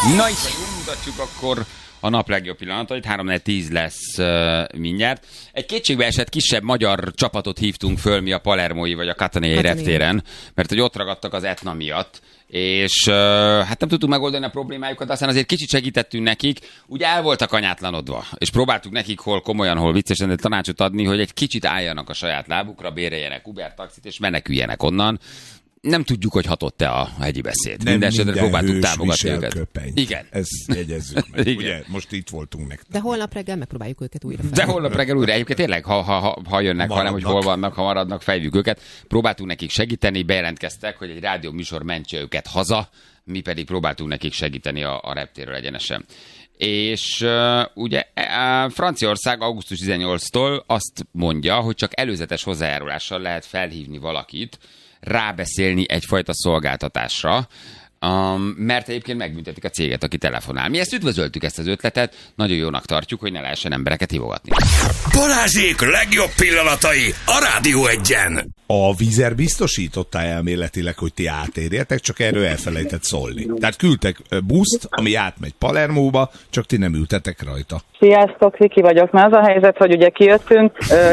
Na itt mutatjuk akkor a nap legjobb pillanatait, 3-10 lesz mindjárt. Egy kétségbeesett kisebb magyar csapatot hívtunk föl mi a palermói vagy a katanai reptéren, mert hogy ott ragadtak az Etna miatt, és hát nem tudtuk megoldani a problémájukat, aztán azért kicsit segítettünk nekik, úgy el voltak anyátlanodva, és próbáltuk nekik hol komolyan, hol viccesen, de tanácsot adni, hogy egy kicsit álljanak a saját lábukra, béreljenek Uber taxit, és meneküljenek onnan. Nem tudjuk, hogy hatott-e a hegyi beszéd. Mindenesetre próbáltuk támogatni őket. Köpeny. Igen. Ezt jegyezzük meg. Ugye, most itt voltunk nektek. De holnap reggel megpróbáljuk őket újra felhívni. De holnap reggel újra. Egyébként tényleg, ha jönnek, hanem hogy hol vannak, ha maradnak, fejvük őket. Próbáltunk nekik segíteni, bejelentkeztek, hogy egy rádió műsor mentse őket haza, mi pedig próbáltunk nekik segíteni a reptérről egyenesen. És ugye Franciaország augusztus 18-tól azt mondja, hogy csak előzetes hozzájárulással lehet felhívni valakit, rábeszélni egyfajta szolgáltatásra, mert egyébként megbüntetik a céget, aki telefonál. Mi ezt üdvözöltük, ezt az ötletet, nagyon jónak tartjuk, hogy ne lehessen embereket hívogatni. Balázsék legjobb pillanatai a Rádió Egyen. A Vizer biztosította elméletileg, hogy ti átérjetek, csak erről elfelejtett szólni. Tehát küldtek buszt, ami átmegy Palermóba, csak ti nem ültetek rajta. Sziasztok, Viki vagyok. Már az a helyzet, hogy ugye kijöttünk,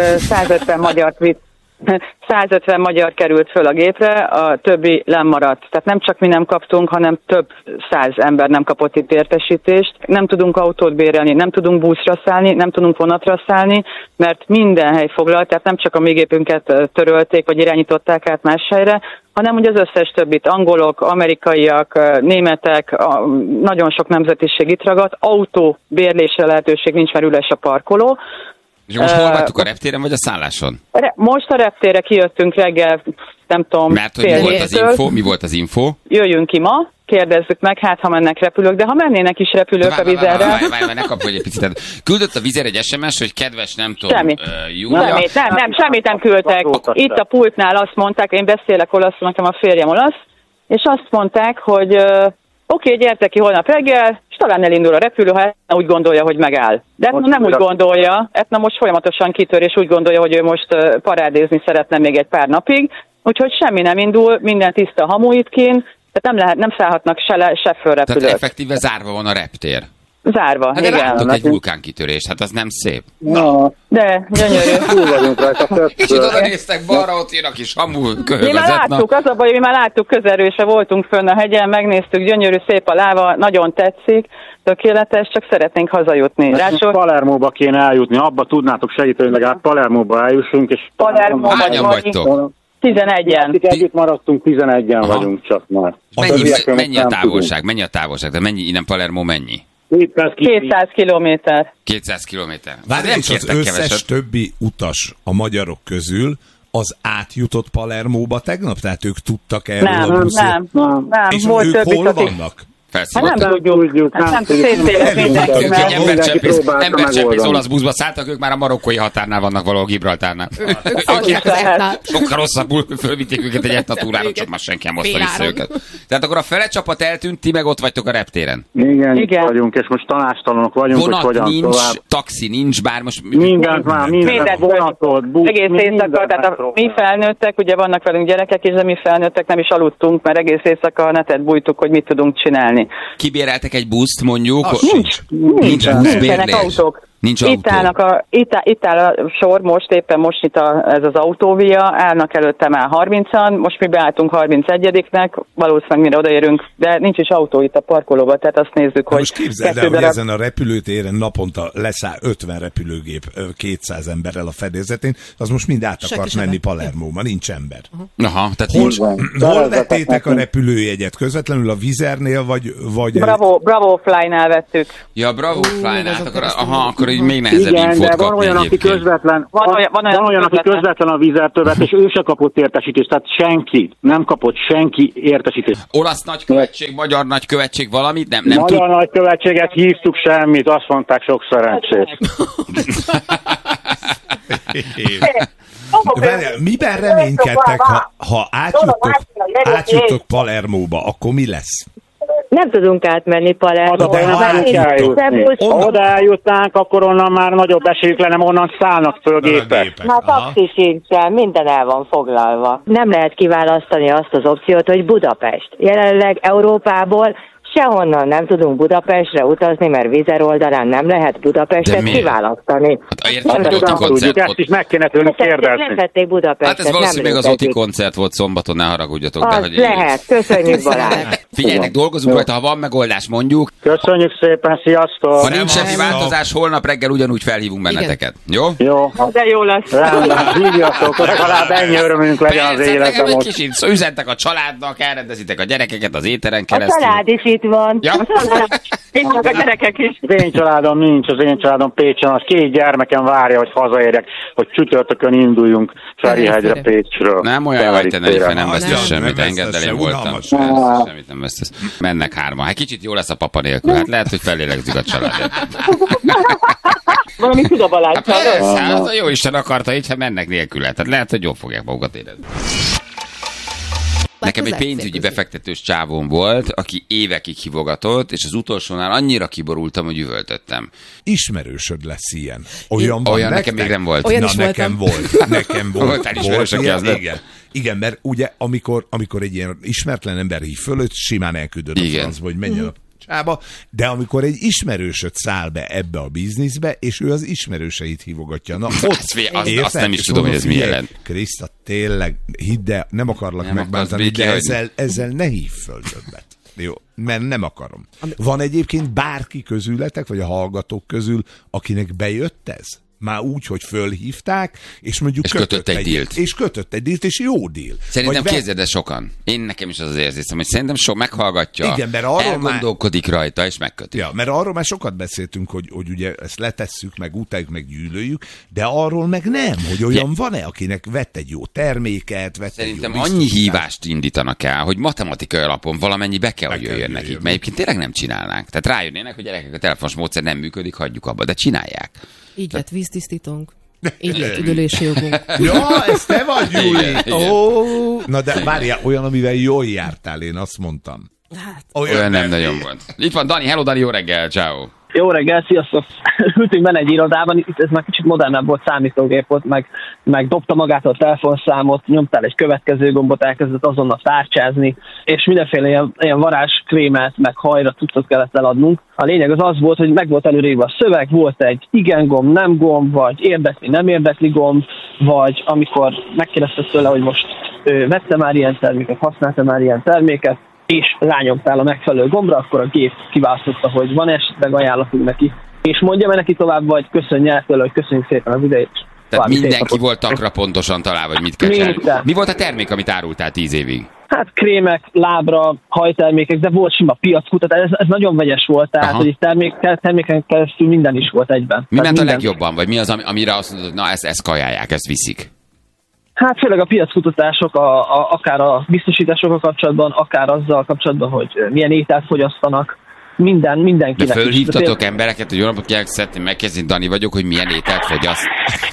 150 magyar került föl a gépre, a többi lemaradt. Tehát nem csak mi nem kaptunk, hanem több 100 ember nem kapott itt értesítést. Nem tudunk autót bérelni, nem tudunk buszra szállni, nem tudunk vonatra szállni, mert minden hely foglalt, tehát nem csak a mi gépünket törölték, vagy irányították át más helyre, hanem ugye az összes többit, angolok, amerikaiak, németek, nagyon sok nemzetiség itt ragadt, autó bérlésre lehetőség nincs, mert üres a parkoló. És most hol vagytok, a reptéren vagy a szálláson? Most a reptérre kijöttünk reggel, nem tudom, mert hogy mi volt az info? Jöjjünk ki ma, kérdezzük meg, hát ha mennek repülők, de ha mennének is repülők a Vizerre. Várj, ne kapj egy picit. Küldött a Vizer egy SMS, hogy kedves, nem tudom, Júlia. Semmit nem küldtek. Itt a pultnál azt mondták, én beszélek olaszul, nekem a férjem olasz, és azt mondták, hogy oké, gyertek ki holnap reggel, és talán elindul a repülő, ha Etna úgy gondolja, hogy megáll. De Etna nem úgy gondolja, Etna most folyamatosan kitör, és úgy gondolja, hogy ő most parádézni szeretne még egy pár napig, úgyhogy semmi nem indul, minden tiszta hamu itt kint, tehát nem szállhatnak se föl repülők. Tehát effektíve zárva van a reptér. Zárva, hát igen. Láttuk egy vulkánkitörést, hát az nem szép. Na. De, gyönyörű. Túl vagyunk rajta. És itt oda néztek balra, ott jön a kis hamu köhög. Mi már láttuk, az a baj, mi már láttuk közelről, és voltunk fönn a hegyen, megnéztük, gyönyörű, szép a láva, nagyon tetszik, tökéletes, csak szeretnénk hazajutni. Palermóba kéne eljutni, abba tudnátok segíteni, hogy legalább Palermóba eljussunk, és hányan vagytok? 11-en. Együtt maradtunk, 11-en vagyunk csak már. Mennyi a távolság? Mennyi a távolság? De mennyi innen Palermo mennyi? 200 kilométer. 200 kilométer. Várj, és az összes keveset. Többi utas a magyarok közül az átjutott Palermóba tegnap? Tehát ők tudtak erről a buszról? Nem. És ők hol vannak? Hát nem tudjuk. Embercsempész olasz buszba szálltak, ők már a marokkói határnál vannak valahol Gibraltárnál. Sokkal rosszabbul fölvitték őket egy Etna túrára, csak már senki nem hozta vissza őket. Tehát akkor a fele csapat eltűnt, ti meg ott vagytok a reptéren. Igen. Vagyunk, és most tanástalanok vagyunk, vonat hogy hogyan nincs, tovább. Taxi nincs, bár most... Mindent vonatot, busz. Egész éjszaka, tehát mi felnőttek, ugye vannak velünk gyerekek, és de mi felnőttek nem is aludtunk, mert egész éjszaka a netet bújtuk, hogy mit tudunk csinálni. Kibéreltek egy buszt, mondjuk? Nincs buszbérlés. Nincs autó. Itt áll a sor, éppen most itt ez az autóvia, állnak előtte már 30-an, most mi beálltunk 31-nek, valószínűleg mire odaérünk, de nincs is autó itt a parkolóban, tehát azt nézzük, hogy... Most képzeld el, hogy ezen a repülőtéren naponta leszáll 50 repülőgép 200 emberrel a fedélzetén, az most mind át akart menni Palermóba, nincs ember. Aha, tehát hol vettétek a repülőjegyet? Közvetlenül a Vizernél, vagy... Bravo Fly-nál vettük. Ja, Bravo Fly-nál, akkor így még nehezebb infót kapni. Van olyan, aki közvetlen, aki közvetlen a Vizertől vett, és ő se kapott értesítést, tehát nem kapott senki értesítést. Olasz nagykövetség, magyar nagykövetség valamit? Nem magyar nagykövetséget hívtuk, semmit, azt mondták, sok szerencsét. Miben reménykedtek, ha átjutok Palermóba, akkor mi lesz? Nem tudunk átmenni Palermóba. Oda eljutnánk, akkor onnan már nagyobb esélyük lenne, onnan szállnak föl gépek. Már taxi sincsen, minden el van foglalva. Nem lehet kiválasztani azt az opciót, hogy Budapest. Jelenleg Európából Sehonnan nem tudunk Budapestre utazni, mert Vizer oldalán nem lehet Budapestet kiválasztani. Hát értem, hogy Oti koncert ezt is meg kéne tőlük kérdezni. Létették Budapestet. Hát ez valószínűleg még az Oti koncert volt szombaton, ne haragudjatok. Az lehet, köszönjük Balázs. Figyeljetek, dolgozunk rajta, ha van megoldás, mondjuk. Köszönjük szépen, sziasztok! Ha nincs semmi változás, holnap reggel ugyanúgy felhívunk benneteket. Jó? Jó. De jó lesz. Rendben, hívjatok, legalább ennyi örömünk legyen az életem egy most. kicsit üzentek a családnak, elrendezitek a gyerekeket az éteren A keresztül. család is itt van. Ja. Itt a gyerekek is. Az én családom nincs, az én családom Pécsen, az 2 gyermekem várja, hogy hazaérjek, hogy csütörtökön induljunk Ferihegyre Pécsről. Nem olyan vagy te, Nerife, nem Az vesztesz nem, semmit, nem engedd el, vesztesz én se, voltam. unalmas. Semmit nem vesztesz. Mennek 3. Hát kicsit jó lesz a papa nélkül, hát lehet, hogy felélegzik a családot. Valami tud a Balázs. Persze, hát a jó Isten akarta így, ha mennek nélküle. Tehát lehet, hogy jól fogják magukat érezni. Nekem egy pénzügyi befektetős csávóm volt, aki évekig hívogatott, és az utolsónál annyira kiborultam, hogy üvöltöttem. Ismerősöd lesz ilyen. Olyan van Olyan nektek? nekem még nem volt. Olyan Na, is nekem voltam. volt. Nekem volt. Voltál ismerős, aki ilyen, az lett? igen, mert ugye amikor egy ilyen ismeretlen ember hív fölött, simán elküldöd a Igen. francba, hogy menjen a csába, de amikor egy ismerősöd száll be ebbe a bizniszbe, és ő az ismerőseit hívogatja. Na, ott, azt nem is tudom, hogy ez mi jelent. Kriszta, tényleg, hidd el, nem akarlak Nem megbántani, akarsz de békélni. ezzel ne hív föl többet. Jó, mert nem akarom. Van egyébként bárki közületek, vagy a hallgatók közül, akinek bejött ez? Már úgy, hogy fölhívták, és mondjuk És kötött egy dílt. És kötött egy dílt, és jó díl. Szerintem Vagy képzeld el sokan. Én nekem is az érzésem, hogy szerintem sok meghallgatja, Igen, mert arról elgondolkodik rajta, és megköti. Ja, mert arról már sokat beszéltünk, hogy ugye ezt letesszük, meg utáljuk, meg gyűlöljük, de arról meg nem, hogy olyan van-e, akinek vett egy jó terméket, vett Szerintem egy jó annyi biztosítást. hívást indítanak el, hogy matematikai alapon valamennyi be kell, Be hogy kell jöjjön jöjjön. nekik. Mert egyébként tényleg nem csinálnánk. Tehát rájönnének, hogy gyerekek, a telefonos módszer nem működik, hagyjuk abba, de csinálják. Így lett víztisztítónk. Így lett üdülési jogunk. Ja, ez te vagy, Júli! Igen. Ó, na de várjál, olyan, amivel jól jártál, én azt mondtam. Hát, Olyan nem nagyon volt. Itt van Dani, hello Dani, jó reggel, ciao. Jó reggel, sziasztok! Ültünk benne egy irodában, itt ez már kicsit modernebb volt, számítógép volt, meg dobta magától a telefonszámot, nyomtál egy következő gombot, elkezdett azonnal tárcsázni, és mindenféle ilyen varázskrémet, meg hajra cuccot kellett eladnunk. A lényeg az volt, hogy meg volt előrébb a szöveg, volt egy igen gomb, nem gomb, vagy érdekli, nem érdekli gomb, vagy amikor megkérdezted tőle, hogy most vette már ilyen terméket, használta már ilyen terméket, és rányomtál a megfelelő gombra, akkor a gép kiválasztotta, hogy van esetleg ajánlatunk neki. És mondja neki tovább, vagy köszönj el tőle, hogy köszönjük szépen az idejét. Tehát mindenki volt takra pontosan találva, hogy mit kell csinálni. Minden. Mi volt a termék, amit árultál 10 évig? Hát krémek, lábra, hajtermékek, de volt sima piackutatás, ez nagyon vegyes volt, tehát Aha. hogy itt terméken keresztül minden is volt egyben. Mi Tehát ment a minden. legjobban? Vagy mi az, amire azt mondod, hogy na ezt kajálják, ezt viszik? Hát főleg a piackutatások, akár a biztosításokkal kapcsolatban, akár azzal kapcsolatban, hogy milyen ételt fogyasztanak, mindenkinek. De fölhívtatok is. embereket, hogy jó napot kívánok, szeretném megkérdezni, Dani vagyok, hogy milyen ételt fogyaszt.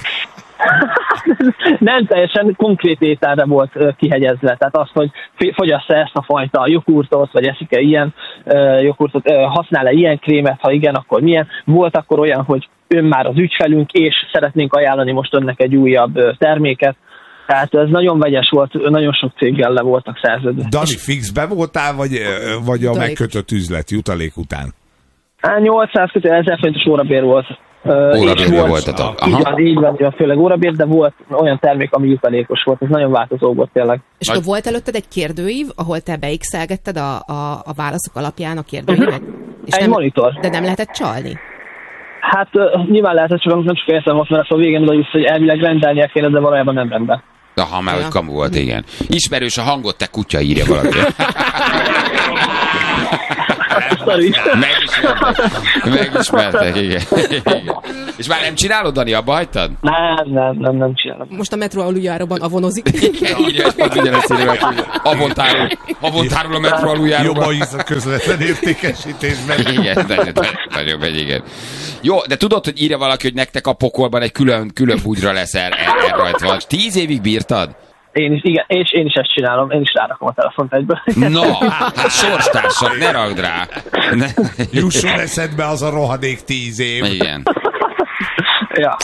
Nem teljesen konkrét ételre volt kihegyezve. Tehát azt, hogy fogyassz-e ezt a fajta jogurtot, vagy eszik-e ilyen jogurtot, használ-e ilyen krémet, ha igen, akkor milyen. Volt akkor olyan, hogy ön már az ügyfelünk, és szeretnénk ajánlani most önnek egy újabb terméket. Tehát ez nagyon vegyes volt, nagyon sok céggel le voltak szerződve. Dani, fixbe voltál, vagy a Jutalék. megkötött üzlet jutalék után? 800 1000 forintos órabér volt. Órabérben voltatok. Aha. Így van, főleg órabér, de volt olyan termék, ami jutalékos volt. Ez nagyon változó volt tényleg. és akkor volt előtted egy kérdőív, ahol te beixelgetted a válaszok alapján a kérdőívet? És Egy monitor. De nem lehetett csalni? Hát nyilván lehetett, csak nem csak értem most, mert akkor a végén oda jussz, hogy elvileg rendelnie kéne, de valójában nem rendben. Aha, már hogy Ja. kamu volt, igen. Ismerős a hangot, te kutya, írja valaki. Megismertek, igen. És már nem csinálod, Dani, abba hagytad? Nem csinálom. Most a metró aluljáróban avonozik. Írja, és pont ugyanezt írja, avontárul a metró aluljáróba. Jobban hisz a közvetlen értékesítésben. Igen, nagyon megy, igen. Jó, de tudod, hogy írja valaki, hogy nektek a pokolban egy külön bugyra lesz elrajtva. 10 évig bírtad? Én is, igen, és én is ezt csinálom, én is rárakom a telefont egyből. Na, hát sorstársak, ne ragd rá. Ne. Jusson eszedbe az a rohadék 10 év. Igen. Ja.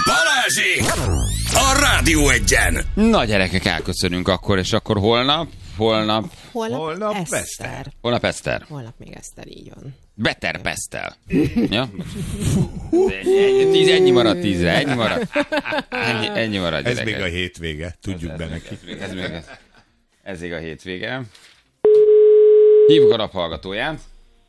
Balázsék! A Rádió Egyen! Na gyerekek, elköszönünk akkor, és akkor holnap Holnap Eszter. Holnap Eszter. Holnap még Eszter, így van. Better Pesztel. Ja? Ennyi maradt 10-re, ennyi maradt. Ennyi maradt, ez gyerekek. még a hétvége, tudjuk be neki. Ez még a hétvége. Hívjuk a naphallgatóját.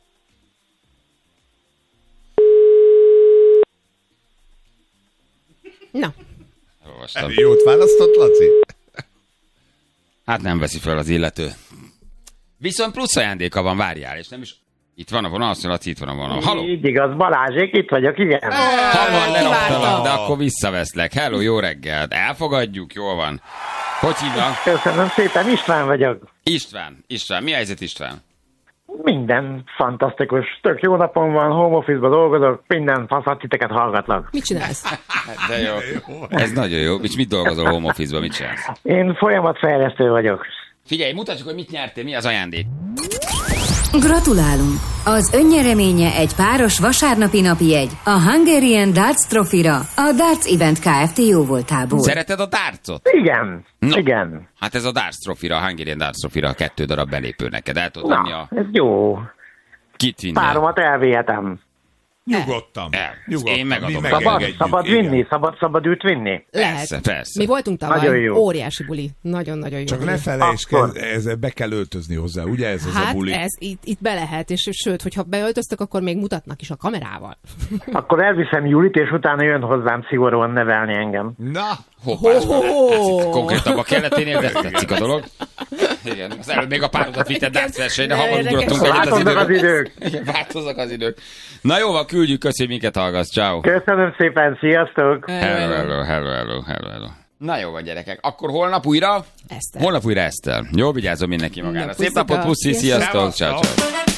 Na. Olvastam. Jót választott, Laci? Hát nem veszi fel az illető. Viszont plusz ajándéka van, várjál, és nem is... Itt van a vonal, azt mondja, Laci, itt van a vonal. Halló! Így igaz, Balázsék, itt vagyok, igen. Hamar leraktalak, de akkor visszaveszlek. Hello, jó reggelt. Elfogadjuk, jól van. Hogy hívnak? Köszönöm szépen, István vagyok. István. Mi a helyzet, István? Minden fantasztikus. Tök jó napom van, home office-ba dolgozok, minden faszat titeket hallgatlak. Mit csinálsz? De jó. Ez nagyon jó. És mit dolgozol home office-ba, mit csinálsz? Én folyamatfejlesztő vagyok. Figyelj, mutassuk, hogy mit nyertél, mi az ajándék. Gratulálunk! Az önnyereménye egy páros vasárnapi napi jegy a Hungarian Darts Trophy-ra a Darts Event Kft. Jóvoltából. Szereted a dartsot? Igen, no. Igen. Hát ez a Darts Trophy-ra, a Hungarian Darts Trophy-ra 2 darab belépő neked. El tudod venni a... ez jó. Kit vinni? Páromat elvihetem. Nyugodtan. Én megadom. Szabad őt vinni? Lehet. Persze. Mi voltunk tavaly. Nagyon jó. Óriási buli. Nagyon-nagyon jó. Csak ne felejtsd, ezzel be kell öltözni hozzá, ugye ez az a buli? Hát ez itt be lehet, és sőt, hogyha beöltöztök, akkor még mutatnak is a kamerával. Akkor elviszem Julit, és utána jön hozzám szigorúan nevelni engem. Na! Hoppás, konkrétabban kellett énél, de tetszik a dolog. Igen, az előbb még a párodat vitted darts versenyre, hamar ugrottunk egyet az idők. Igen, változnak az idők. Na jó van, küldjük, köszi, hogy minket hallgatsz. Ciao. Köszönöm szépen, sziasztok! Hello. Na jó van, gyerekek. Akkor holnap újra? Eszter. Holnap újra Eszter. Jó, vigyázzon mindenki magára. Szép napot, puszi, sziasztok. Ciao.